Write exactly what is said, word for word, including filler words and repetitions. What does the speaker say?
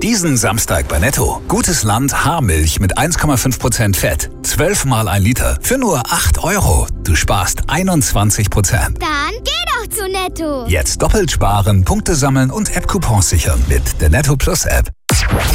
Diesen Samstag bei Netto. Gutes Land Haarmilch mit eins Komma fünf Prozent Fett. zwölf mal ein Liter für nur acht Euro. Du sparst einundzwanzig Prozent. Dann geh doch zu Netto. Jetzt doppelt sparen, Punkte sammeln und App-Coupons sichern mit der Netto Plus App.